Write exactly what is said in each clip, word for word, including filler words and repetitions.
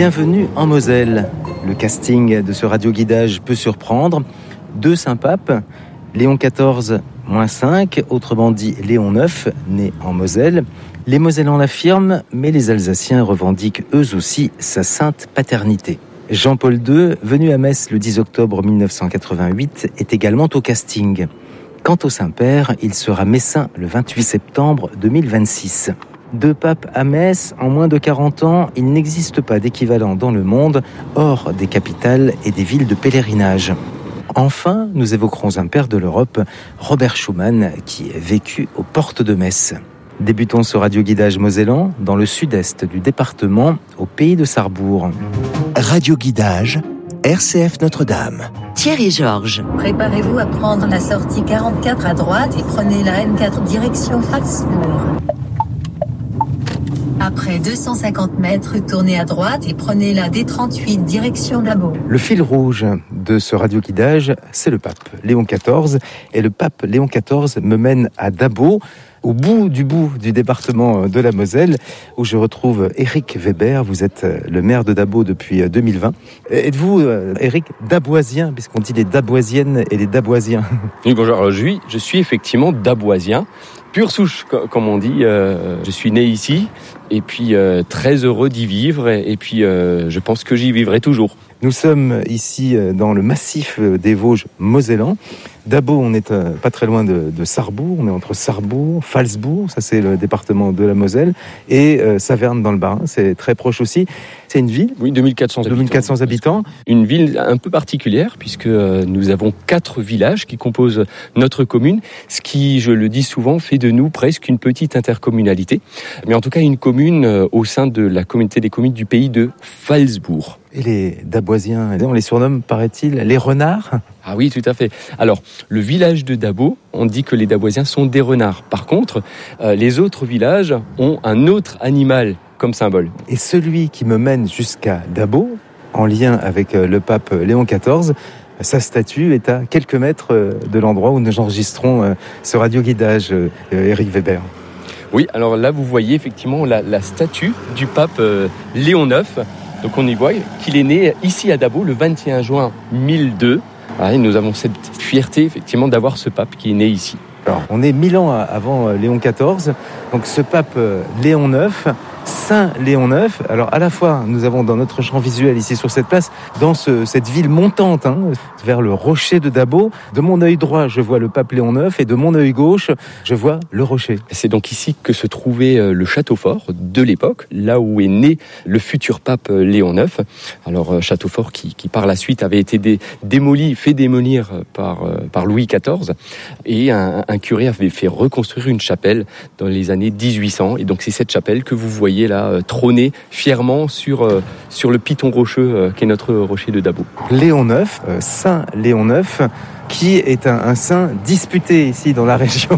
Bienvenue en Moselle. Le casting de ce radioguidage peut surprendre. Deux saints papes, Léon quatorze moins cinq, autrement dit Léon neuf, né en Moselle. Les Mosellans l'affirment, mais les Alsaciens revendiquent eux aussi sa sainte paternité. Jean-Paul deux, venu à Metz le dix octobre mille neuf cent quatre-vingt-huit, est également au casting. Quant au Saint-Père, il sera messin le vingt-huit septembre deux mille vingt-six. Deux papes à Metz, en moins de quarante ans, il n'existe pas d'équivalent dans le monde, hors des capitales et des villes de pèlerinage. Enfin, nous évoquerons un père de l'Europe, Robert Schuman, qui est vécu aux portes de Metz. Débutons ce radioguidage mosellan dans le sud-est du département, au pays de Sarrebourg. Radioguidage, R C F Notre-Dame. Thierry Georges. Préparez-vous à prendre la sortie quarante-quatre à droite et prenez la N quatre direction Strasbourg. Après deux cent cinquante mètres, tournez à droite et prenez la D trente-huit direction Dabo. Le fil rouge de ce radioguidage, c'est le pape Léon quatorze. Et le pape Léon quatorze me mène à Dabo, au bout du bout du département de la Moselle, où je retrouve Éric Weber. Vous êtes le maire de Dabo depuis deux mille vingt. Êtes-vous, Éric, daboisien, puisqu'on dit les daboisiennes et les daboisiens? Oui, bonjour, je suis, je suis effectivement daboisien. Pure souche, comme on dit. Euh, je suis né ici et puis euh, très heureux d'y vivre et puis euh, je pense que j'y vivrai toujours. Nous sommes ici dans le massif des Vosges mosellans. Dabo, on est pas très loin de, de Sarrebourg. On est entre Sarrebourg, Phalsbourg, ça c'est le département de la Moselle, et euh, Saverne dans le Bas-Rhin, c'est très proche aussi. C'est une ville. Oui, deux mille quatre cents habitants. Une ville un peu particulière puisque nous avons quatre villages qui composent notre commune, ce qui, je le dis souvent, fait de nous presque une petite intercommunalité. Mais en tout cas, une commune au sein de la communauté des communes du pays de Phalsbourg. Et les daboisiens, on les surnomme, paraît-il, les renards? Ah oui, tout à fait. Alors, le village de Dabo, on dit que les daboisiens sont des renards. Par contre, euh, les autres villages ont un autre animal comme symbole. Et celui qui me mène jusqu'à Dabo, en lien avec le pape Léon quatorze, sa statue est à quelques mètres de l'endroit où nous enregistrons ce radioguidage, Éric Weber. Oui, alors là, vous voyez effectivement la, la statue du pape euh, Léon neuf. Donc on y voit qu'il est né ici à Dabo le vingt et un juin mille deux. Ah, et nous avons cette fierté effectivement d'avoir ce pape qui est né ici. Alors, on est mille ans avant Léon quatorze, donc ce pape Léon neuf, Saint Léon neuf. Alors à la fois, nous avons dans notre champ visuel ici sur cette place, dans ce, cette ville montante, hein, vers le rocher de Dabo, de mon œil droit, je vois le pape Léon neuf et de mon œil gauche, je vois le rocher. C'est donc ici que se trouvait le château fort de l'époque, là où est né le futur pape Léon neuf. Alors château fort qui, qui par la suite avait été dé, démoli, fait démolir par, par Louis quatorze, et un, un curé avait fait reconstruire une chapelle dans les années dix-huit cents. Et donc c'est cette chapelle que vous voyez là euh, trôner fièrement sur, euh, sur le piton rocheux euh, qui est notre rocher de Dabo. Léon neuf, euh, Saint Léon neuf, qui est un, un saint disputé ici dans la région.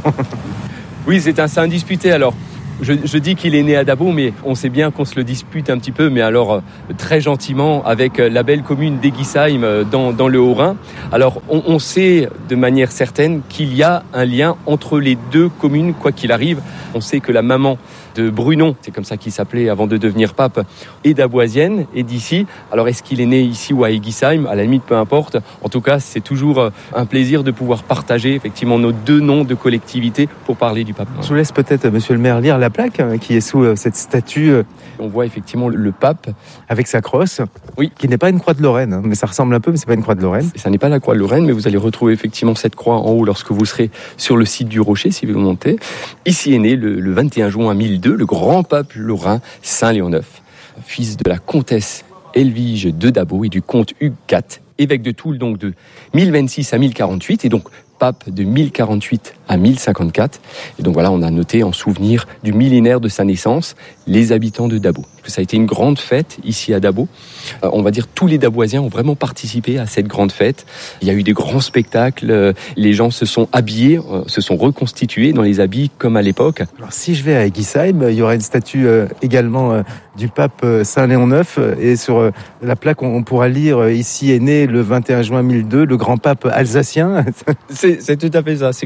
Oui, c'est un saint disputé. Alors, je, je dis qu'il est né à Dabo, mais on sait bien qu'on se le dispute un petit peu, mais alors euh, très gentiment avec euh, la belle commune d'Egisheim euh, dans, dans le Haut-Rhin. Alors, on, on sait de manière certaine qu'il y a un lien entre les deux communes, quoi qu'il arrive. On sait que la maman de Brunon, c'est comme ça qu'il s'appelait avant de devenir pape, est daboisienne, et d'ici. Alors est-ce qu'il est né ici ou à Egisheim? À la limite, peu importe. En tout cas, c'est toujours un plaisir de pouvoir partager effectivement nos deux noms de collectivité pour parler du pape. Je vous laisse peut-être, monsieur le maire, lire la plaque qui est sous cette statue. On voit effectivement le pape avec sa crosse, oui, qui n'est pas une croix de Lorraine, hein, mais ça ressemble un peu, mais c'est pas une croix de Lorraine. Ça n'est pas la croix de Lorraine, mais vous allez retrouver effectivement cette croix en haut lorsque vous serez sur le site du rocher, si vous montez. Ici est né le, le vingt et un juin mille deux le grand pape lorrain Saint Léon neuf, fils de la comtesse Helvige de Dabo et du comte Hugues quatre, évêque de Toul donc de mille vingt-six à mille quarante-huit, et donc pape de mille quarante-huit à mille cinquante-quatre. Et donc voilà, on a noté en souvenir du millénaire de sa naissance les habitants de Dabo. Ça a été une grande fête ici à Dabo. Euh, on va dire tous les Daboisiens ont vraiment participé à cette grande fête. Il y a eu des grands spectacles, euh, les gens se sont habillés, euh, se sont reconstitués dans les habits comme à l'époque. Alors si je vais à Egisheim, il y aura une statue euh, également euh, du pape euh, Saint Léon neuf, et sur euh, la plaque on, on pourra lire euh, ici est né le vingt et un juin mille deux le grand pape alsacien. c'est, c'est tout à fait ça, c'est comme ça que ça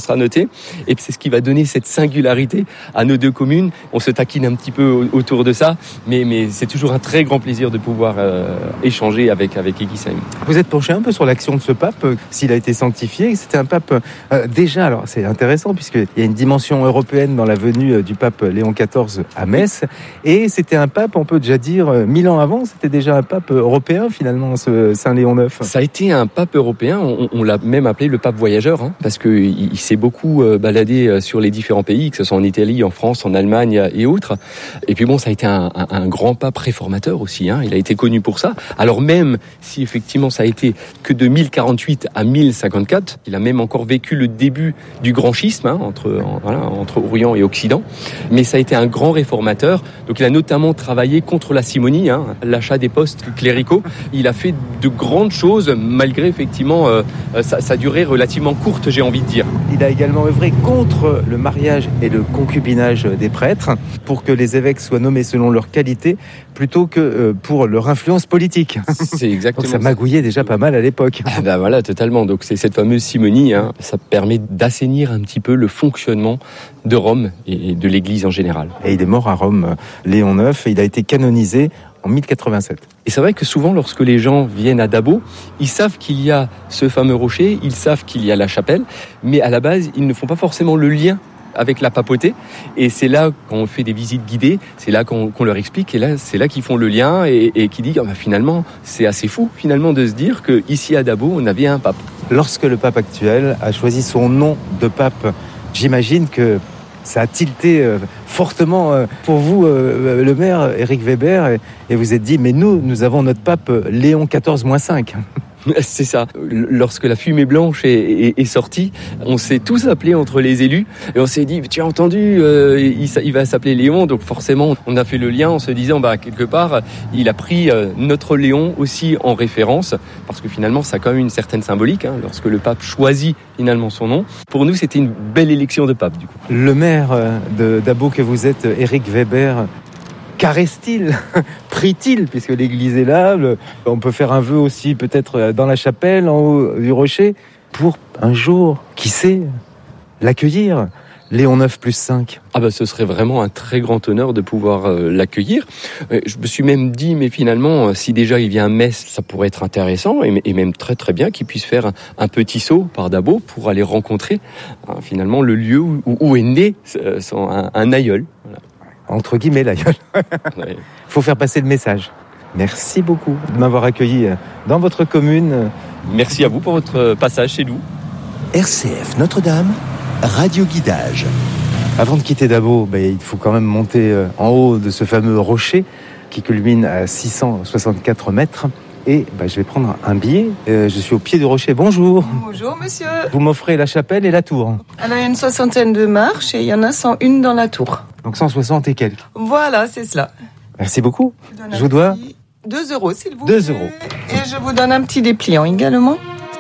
sera noté. Et c'est ce qui va donner cette singularité à nos deux communes. On se taquine un petit peu autour de ça, mais, mais c'est toujours un très grand plaisir de pouvoir euh, échanger avec, avec Eguisheim. Vous êtes penché un peu sur l'action de ce pape, euh, s'il a été sanctifié. C'était un pape euh, déjà, alors c'est intéressant puisqu'il y a une dimension européenne dans la venue euh, du pape Léon quatorze à Metz. Et c'était un pape, on peut déjà dire, euh, mille ans avant, c'était déjà un pape européen finalement, ce Saint Léon neuf. Ça a été un pape européen, on, on l'a même appelé le pape voyageur, hein, parce qu'il il s'est beaucoup euh, baladé sur les différents pays, que ce soit en Italie, en France, en Allemagne et autres. Et puis bon, ça a été un, un, un grand pape réformateur aussi, hein. Il a été connu pour ça. Alors même si effectivement ça a été que de mille quarante-huit à mille cinquante-quatre, il a même encore vécu le début du grand schisme, hein, entre, en, voilà, entre Orient et Occident. Mais ça a été un grand réformateur. Donc il a notamment travaillé contre la simonie, hein, l'achat des postes cléricaux. Il a fait de grandes choses malgré effectivement euh, sa, sa durée relativement courte, j'ai envie de dire. Il a également œuvré contre le mariage et le concubinage des prêtres pour que les évêques soient nommés selon leur qualité plutôt que pour leur influence politique. C'est exactement Donc ça magouillait déjà pas mal à l'époque. Ah ben voilà, totalement. Donc c'est cette fameuse simonie, hein, ça permet d'assainir un petit peu le fonctionnement de Rome et de l'Église en général. Et il est mort à Rome, Léon neuf, et il a été canonisé en mille quatre-vingt-sept. Et c'est vrai que souvent, lorsque les gens viennent à Dabo, ils savent qu'il y a ce fameux rocher, ils savent qu'il y a la chapelle, mais à la base, ils ne font pas forcément le lien avec la papauté. Et c'est là, quand on fait des visites guidées, c'est là qu'on, qu'on leur explique, et là, c'est là qu'ils font le lien et, et qui disent, oh, bah, finalement, c'est assez fou, finalement, de se dire qu'ici à Dabo, on avait un pape. Lorsque le pape actuel a choisi son nom de pape, j'imagine que ça a tilté euh, fortement euh, pour vous, euh, le maire Éric Weber, et, et vous êtes dit, mais nous, nous avons notre pape Léon quatorze moins cinq. C'est ça. Lorsque la fumée blanche est, est, est sortie, on s'est tous appelés entre les élus et on s'est dit, tu as entendu, euh, il, il va s'appeler Léon. Donc forcément, on a fait le lien en se disant, bah quelque part, il a pris euh, notre Léon aussi en référence, parce que finalement, ça a quand même une certaine symbolique, hein, lorsque le pape choisit finalement son nom. Pour nous, c'était une belle élection de pape, du coup. Le maire de Dabo que vous êtes, Éric Weber, caresse-t-il, prie-t-il, puisque l'église est là, le, on peut faire un vœu aussi peut-être dans la chapelle, en haut du rocher, pour un jour, qui sait, l'accueillir, Léon neuf plus cinq. Ah bah ce serait vraiment un très grand honneur de pouvoir euh, l'accueillir. Euh, je me suis même dit, mais finalement, euh, si déjà il vient à Metz, ça pourrait être intéressant, et, et même très très bien qu'il puisse faire un, un petit saut par Dabo pour aller rencontrer hein, finalement le lieu où, où est né euh, son, un, un aïeul. Voilà. Entre guillemets, l'aïeul. Il ouais. faut faire passer le message. Merci beaucoup de m'avoir accueilli dans votre commune. Merci à vous pour votre passage chez nous. R C F Notre-Dame, Radio Guidage. Avant de quitter Dabo, ben, il faut quand même monter en haut de ce fameux rocher qui culmine à six cent soixante-quatre mètres. Et ben, je vais prendre un billet. Euh, je suis au pied du rocher. Bonjour. Bonjour, monsieur. Vous m'offrez la chapelle et la tour. Alors, il y a une soixantaine de marches et il y en a cent un dans la tour. Donc cent soixante et quelques. Voilà, c'est cela. Merci beaucoup. Je, je vous dois deux euros, s'il vous plaît. deux euros. Et je vous donne un petit dépliant également.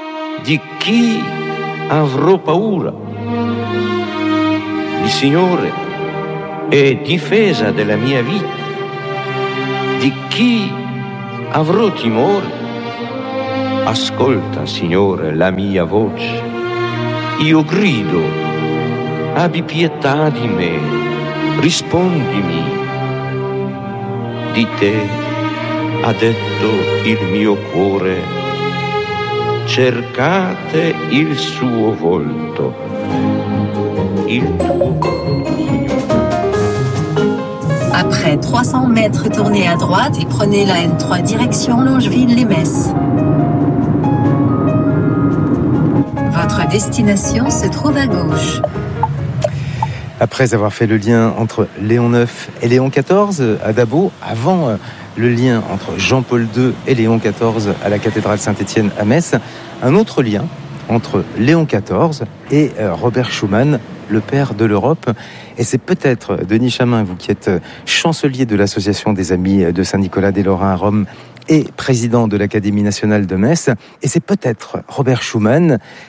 Di chi avrò paura? Il Signore è difesa della mia vita. Di chi avrò timore? Ascolta, Signore, la mia voce. Io grido, abbi pietà di me, rispondimi. Di te ha detto il mio cuore, cercate il suo volto, il tuo volto, Signore. Après trois cents mètres, tournez à droite et prenez la N trois direction Longeville-les-Metz. Votre destination se trouve à gauche. Après avoir fait le lien entre Léon neuf et Léon quatorze à Dabo, avant le lien entre Jean-Paul deux et Léon quatorze à la cathédrale Saint-Étienne à Metz, un autre lien entre Léon quatorze et Robert Schuman, le père de l'Europe. Et c'est peut-être, Denis Chamin, vous qui êtes chancelier de l'association des Amis de Saint-Nicolas des Lorrains à Rome et président de l'Académie nationale de Metz, et c'est peut-être Robert Schuman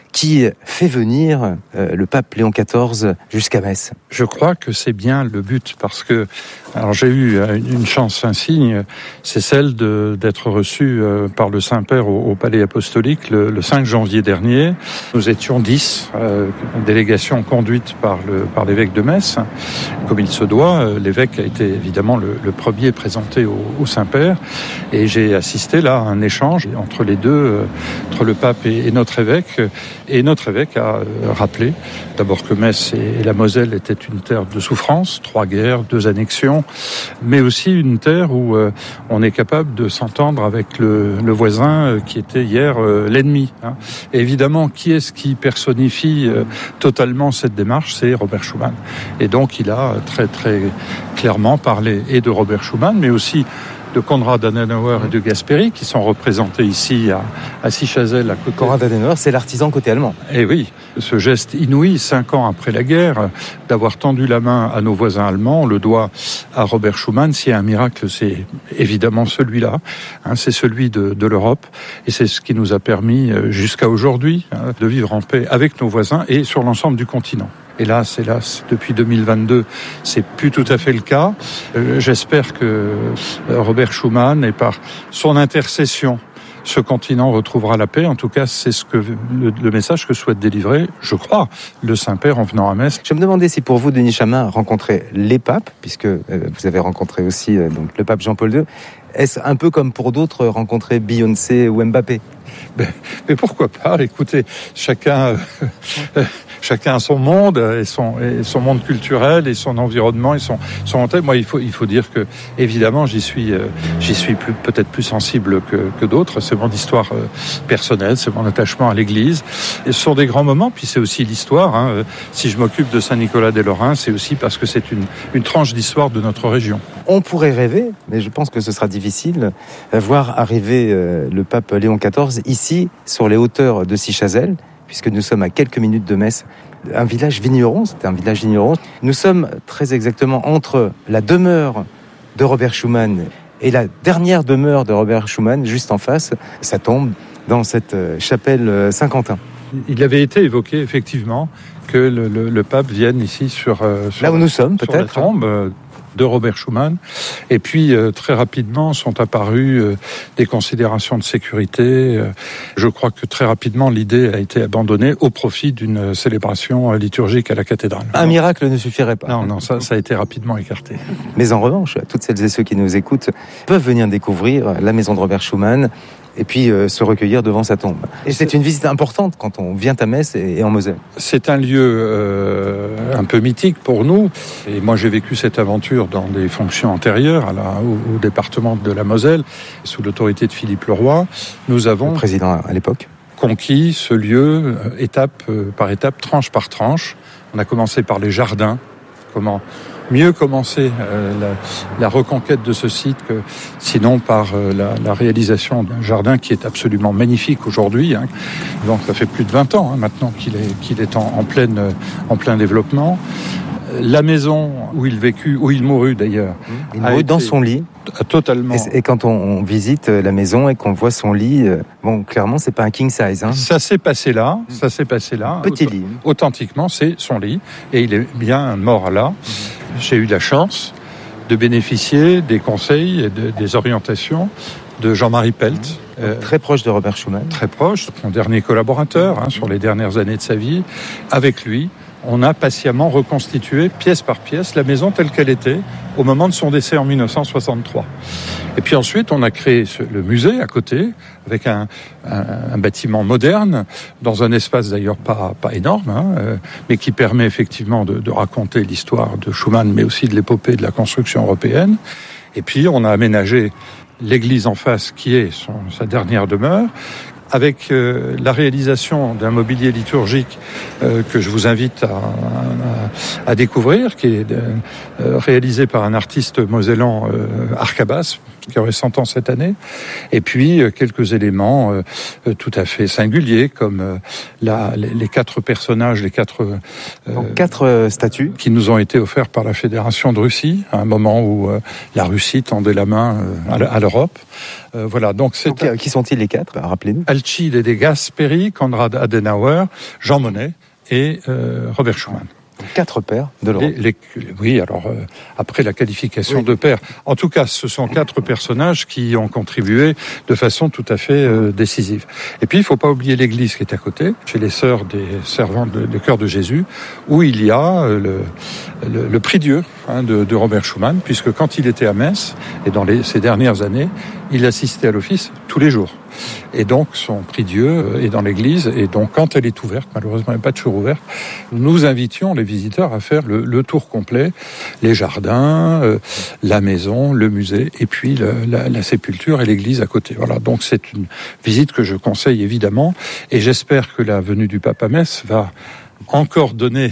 qui fait venir euh, le pape Léon quatorze jusqu'à Metz. Je crois que c'est bien le but, parce que alors j'ai eu une chance insigne, c'est celle de, d'être reçu euh, par le Saint-Père au, au Palais Apostolique le, le cinq janvier dernier. Nous étions dix, euh, une délégation conduite par, le, par l'évêque de Metz. Comme il se doit, euh, l'évêque a été évidemment le, le premier présenté au, au Saint-Père, et j'ai assisté là à un échange entre les deux, euh, entre le pape et, et notre évêque. Et notre évêque a euh, rappelé d'abord que Metz et, et la Moselle étaient une terre de souffrance, trois guerres, deux annexions, mais aussi une terre où euh, on est capable de s'entendre avec le, le voisin euh, qui était hier euh, l'ennemi. Hein. Et évidemment, qui est-ce qui personnifie euh, totalement cette démarche ? C'est Robert Schuman. Et donc, il a très très clairement parlé et de Robert Schuman, mais aussi de Konrad Adenauer et de Gasperi, qui sont représentés ici à, à Sichazel, à côté. Konrad Adenauer, c'est l'artisan côté allemand. Et oui, ce geste inouï, cinq ans après la guerre, d'avoir tendu la main à nos voisins allemands, on le doit à Robert Schuman. S'il y a un miracle, c'est évidemment celui-là, hein, c'est celui de, de l'Europe, et c'est ce qui nous a permis, jusqu'à aujourd'hui, hein, de vivre en paix avec nos voisins et sur l'ensemble du continent. Hélas, hélas, depuis deux mille vingt-deux, c'est plus tout à fait le cas. Euh, j'espère que Robert Schuman, et par son intercession, ce continent retrouvera la paix. En tout cas, c'est ce que le, le message que souhaite délivrer, je crois, le Saint-Père en venant à Metz. Je me demandais si pour vous, Denis Chamin, rencontrer les papes, puisque euh, vous avez rencontré aussi euh, donc le pape Jean-Paul deux, est-ce un peu comme pour d'autres rencontrer Beyoncé ou Mbappé ? Mais, mais pourquoi pas ? Écoutez, chacun, euh, chacun a son monde et son, et son monde culturel et son environnement et son, son thème. Moi, il faut, il faut dire que, évidemment, j'y suis, euh, j'y suis plus, peut-être plus sensible que, que d'autres. C'est mon histoire euh, personnelle, c'est mon attachement à l'Église. Et ce sont des grands moments, puis c'est aussi l'histoire. Hein. Si je m'occupe de Saint-Nicolas-des-Lorrains, c'est aussi parce que c'est une, une tranche d'histoire de notre région. On pourrait rêver, mais je pense que ce sera difficile, voir arriver euh, le pape Léon quatorze ici, sur les hauteurs de Sichazel, puisque nous sommes à quelques minutes de Metz, un village vigneron, c'est un village vigneron. Nous sommes très exactement entre la demeure de Robert Schuman et la dernière demeure de Robert Schuman, juste en face, sa tombe, dans cette chapelle Saint-Quentin. Il avait été évoqué, effectivement, que le, le, le pape vienne ici sur, euh, sur là où nous sommes, sur peut-être. la tombe euh, de Robert Schuman. Et puis, euh, très rapidement, sont apparues euh, des considérations de sécurité. Euh, je crois que très rapidement, l'idée a été abandonnée au profit d'une célébration euh, liturgique à la cathédrale. Un miracle ne suffirait pas. Non, non, ça, ça a été rapidement écarté. Mais en revanche, toutes celles et ceux qui nous écoutent peuvent venir découvrir la maison de Robert Schuman et puis euh, se recueillir devant sa tombe. Et c'est une visite importante quand on vient à Metz et, et en Moselle. C'est un lieu euh, un peu mythique pour nous. Et moi, j'ai vécu cette aventure dans des fonctions antérieures à la, au, au département de la Moselle, sous l'autorité de Philippe Leroy. Nous avons... Le président à l'époque. Conquis ce lieu, euh, étape euh, par étape, tranche par tranche. On a commencé par les jardins. Comment mieux commencer euh, la, la reconquête de ce site que sinon par euh, la, la réalisation d'un jardin qui est absolument magnifique aujourd'hui. Hein. Donc ça fait plus de vingt ans hein, maintenant qu'il est, qu'il est en, en, pleine, en plein développement. La maison où il vécut, où il mourut d'ailleurs. Il mourut dans son lit. Totalement. Et, et quand on, on visite la maison et qu'on voit son lit, euh, bon, clairement, c'est pas un king size. Hein. Ça s'est passé là. Ça s'est passé là. Petit lit. Authentiquement, c'est son lit. Et il est bien mort là. J'ai eu la chance de bénéficier des conseils et de, des orientations de Jean-Marie Pelt. Euh, très proche de Robert Schuman. Très proche, mon dernier collaborateur hein, sur les dernières années de sa vie. Avec lui, on a patiemment reconstitué, pièce par pièce, la maison telle qu'elle était au moment de son décès en dix-neuf cent soixante-trois. Et puis ensuite, on a créé ce, le musée à côté, avec un, un, un bâtiment moderne, dans un espace d'ailleurs pas, pas énorme, hein, euh, mais qui permet effectivement de, de raconter l'histoire de Schuman, mais aussi de l'épopée de la construction européenne. Et puis, on a aménagé l'église en face, qui est son, sa dernière demeure, avec euh, la réalisation d'un mobilier liturgique euh, que je vous invite à, à, à découvrir, qui est euh, réalisé par un artiste mosellan, euh, Arcabas, qui aurait cent ans cette année, et puis euh, quelques éléments euh, tout à fait singuliers, comme euh, la, les, les quatre personnages, les quatre... Euh, Donc, quatre euh, statues qui nous ont été offerts par la Fédération de Russie, à un moment où euh, la Russie tendait la main euh, à, à l'Europe. Euh, voilà, donc c'est... Donc, un... Qui sont-ils les quatre ? Rappelez-nous. Alcide de Gasperi, Konrad Adenauer, Jean Monnet et euh, Robert Schuman. Quatre pères de l'Europe. Les, les, oui, alors euh, après la qualification oui. de père. En tout cas, ce sont quatre personnages qui ont contribué de façon tout à fait euh, décisive. Et puis, il ne faut pas oublier l'église qui est à côté, chez les sœurs des servantes de, de Cœur de Jésus, où il y a euh, le, le, le prix Dieu hein, de, de Robert Schuman, puisque quand il était à Metz, et dans les, ces dernières années, il assistait à l'office tous les jours. Et donc, son prix Dieu est dans l'église. Et donc, quand elle est ouverte, malheureusement, il n'y a pas de jour ouverte, nous invitions les visiteurs à faire le, le tour complet, les jardins, euh, la maison, le musée, et puis le, la, la sépulture et l'église à côté. Voilà. Donc, c'est une visite que je conseille évidemment. Et j'espère que la venue du pape à Metz va encore donner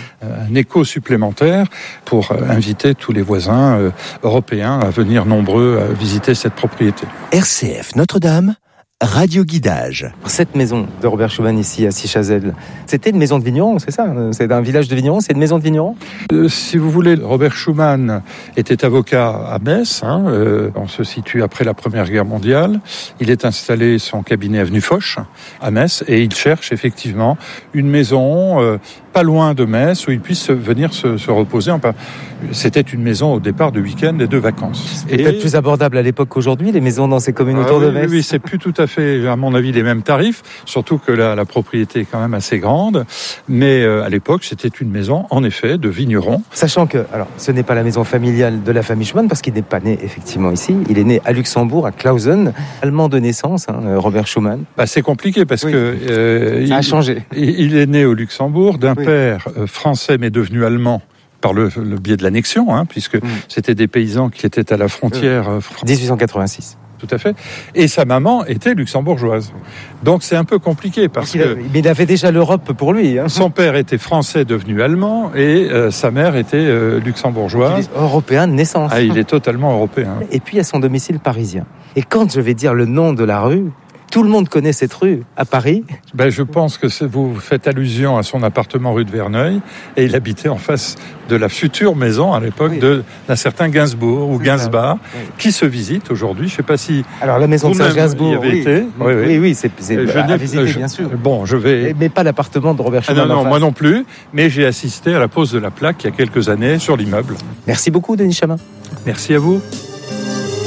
un écho supplémentaire pour inviter tous les voisins européens à venir nombreux à visiter cette propriété. R C F Notre-Dame, Radio Guidage. Cette maison de Robert Schuman ici à Sichazel, c'était une maison de vignerons, c'est ça? C'est un village de vignerons, c'est une maison de vignerons? euh, Si vous voulez, Robert Schuman était avocat à Metz. Hein, euh, on se situe après la Première Guerre mondiale. Il est installé son cabinet avenue Foch à Metz et il cherche effectivement une maison euh, pas loin de Metz où il puisse venir se, se reposer. C'était une maison au départ de week-end et de vacances. Et peut-être plus abordable à l'époque qu'aujourd'hui, les maisons dans ces communes autour ah, de oui, Metz. Oui, c'est plus tout à fait, à mon avis, les mêmes tarifs, surtout que la, la propriété est quand même assez grande. Mais euh, à l'époque, c'était une maison, en effet, de vignerons. Sachant que, alors, ce n'est pas la maison familiale de la famille Schuman, parce qu'il n'est pas né effectivement ici. Il est né à Luxembourg, à Clausen, allemand de naissance, hein, Robert Schuman. Bah, c'est compliqué parce oui. que euh, ça a il, changé. Il est né au Luxembourg d'un oui. père euh, français mais devenu allemand. Par le, le biais de l'annexion, hein, puisque mmh. c'était des paysans qui étaient à la frontière. Euh, dix-huit cent quatre-vingt-six. Tout à fait. Et sa maman était luxembourgeoise. Donc c'est un peu compliqué parce il que... A, mais il avait déjà l'Europe pour lui. Hein. Son père était français devenu allemand et euh, sa mère était euh, luxembourgeoise. Il est européen de naissance. Ah, il est totalement européen. Et puis à son domicile parisien. Et quand je vais dire le nom de la rue... Tout le monde connaît cette rue à Paris. Ben, je pense que vous faites allusion à son appartement rue de Verneuil et il habitait en face de la future maison à l'époque oui. de, d'un certain Gainsbourg ou Gainsbach oui. qui se visite aujourd'hui. Je ne sais pas si alors la maison de Serge Gainsbourg y avez oui. été. Oui, oui, oui, oui c'est, c'est je à visiter je, bien sûr. Bon, je vais. Mais pas l'appartement de Robert Schuman. Ah non, non, moi non plus. Mais j'ai assisté à la pose de la plaque il y a quelques années sur l'immeuble. Merci beaucoup, Denis Chamin. Merci à vous.